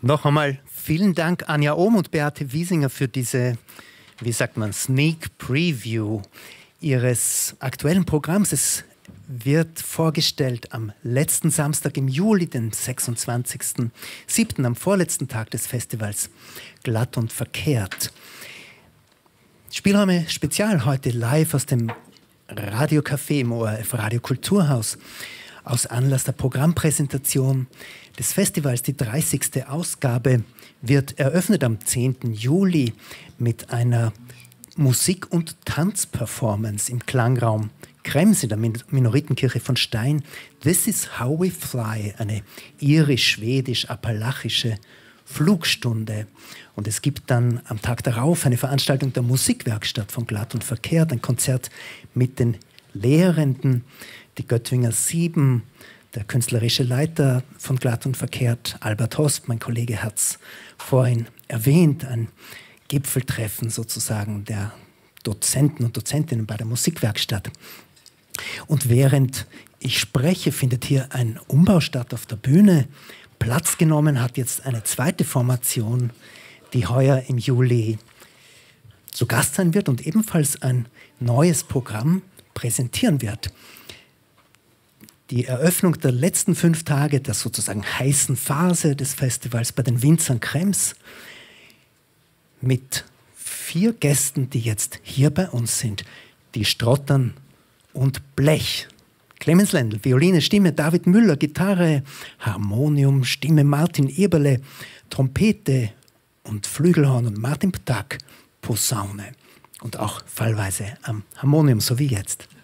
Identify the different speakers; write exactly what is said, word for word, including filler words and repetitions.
Speaker 1: Noch einmal vielen Dank Anja Ohm und Beate Wiesinger für diese, wie sagt man, Sneak Preview ihres aktuellen Programms. Es wird vorgestellt am letzten Samstag im Juli, den sechsundzwanzigsten siebten, am vorletzten Tag des Festivals Glatt und Verkehrt. Spielräume Spezial heute live aus dem Radiocafé im O R F Radio Kulturhaus. Aus Anlass der Programmpräsentation des Festivals, die dreißigste Ausgabe, wird eröffnet am zehnten Juli mit einer Musik- und Tanzperformance im Klangraum Krems in der Minoritenkirche von Stein. This is how we fly, eine irisch-schwedisch-appalachische Flugstunde. Und es gibt dann am Tag darauf eine Veranstaltung der Musikwerkstatt von Glatt und Verkehrt, ein Konzert mit den Lehrenden, die Göttwinger Sieben, der künstlerische Leiter von Glatt und Verkehrt, Albert Hosp, mein Kollege hat es vorhin erwähnt, ein Gipfeltreffen sozusagen der Dozenten und Dozentinnen bei der Musikwerkstatt. Und während ich spreche, findet hier ein Umbau statt auf der Bühne. Platz genommen hat jetzt eine zweite Formation, die heuer im Juli zu Gast sein wird und ebenfalls ein neues Programm präsentieren wird. Die Eröffnung der letzten fünf Tage, der sozusagen heißen Phase des Festivals bei den Winzern Krems, mit vier Gästen, die jetzt hier bei uns sind, die Strottern und Blech. Clemens Lendl, Violine, Stimme, David Müller, Gitarre, Harmonium, Stimme, Martin Eberle, Trompete und Flügelhorn und Martin Ptak, Posaune und auch fallweise am Harmonium, so wie jetzt.